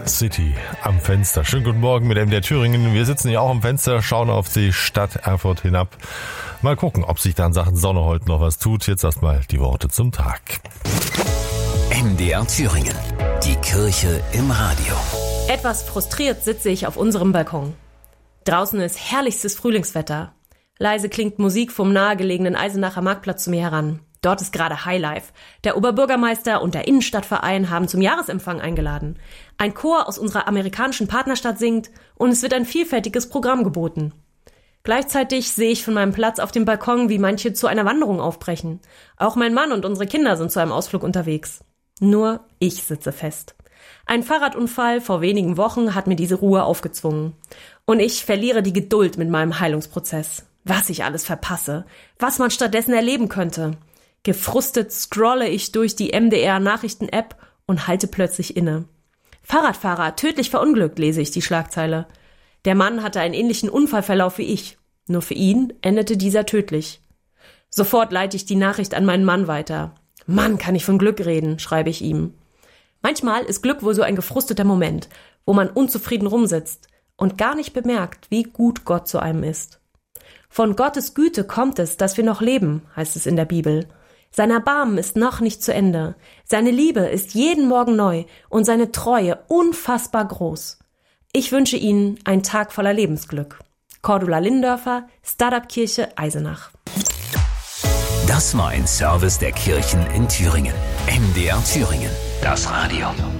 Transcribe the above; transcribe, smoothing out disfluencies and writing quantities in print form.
City am Fenster. Schönen guten Morgen mit MDR Thüringen. Wir sitzen hier auch am Fenster, schauen auf die Stadt Erfurt hinab. Mal gucken, ob sich da in Sachen Sonne heute noch was tut. Jetzt erstmal die Worte zum Tag. MDR Thüringen. Die Kirche im Radio. Etwas frustriert sitze ich auf unserem Balkon. Draußen ist herrlichstes Frühlingswetter. Leise klingt Musik vom nahegelegenen Eisenacher Marktplatz zu mir heran. Dort ist gerade Highlife. Der Oberbürgermeister und der Innenstadtverein haben zum Jahresempfang eingeladen. Ein Chor aus unserer amerikanischen Partnerstadt singt und es wird ein vielfältiges Programm geboten. Gleichzeitig sehe ich von meinem Platz auf dem Balkon, wie manche zu einer Wanderung aufbrechen. Auch mein Mann und unsere Kinder sind zu einem Ausflug unterwegs. Nur ich sitze fest. Ein Fahrradunfall vor wenigen Wochen hat mir diese Ruhe aufgezwungen. Und ich verliere die Geduld mit meinem Heilungsprozess. Was ich alles verpasse, was man stattdessen erleben könnte. Gefrustet scrolle ich durch die MDR-Nachrichten-App und halte plötzlich inne. Fahrradfahrer tödlich verunglückt, lese ich die Schlagzeile. Der Mann hatte einen ähnlichen Unfallverlauf wie ich. Nur für ihn endete dieser tödlich. Sofort leite ich die Nachricht an meinen Mann weiter. Mann, kann ich von Glück reden, schreibe ich ihm. Manchmal ist Glück wohl so ein gefrusteter Moment, wo man unzufrieden rumsitzt und gar nicht bemerkt, wie gut Gott zu einem ist. Von Gottes Güte kommt es, dass wir noch leben, heißt es in der Bibel. Sein Erbarmen ist noch nicht zu Ende. Seine Liebe ist jeden Morgen neu und seine Treue unfassbar groß. Ich wünsche Ihnen einen Tag voller Lebensglück. Cordula Lindörfer, Startup-Kirche Eisenach. Das war ein Service der Kirchen in Thüringen. MDR Thüringen. Das Radio.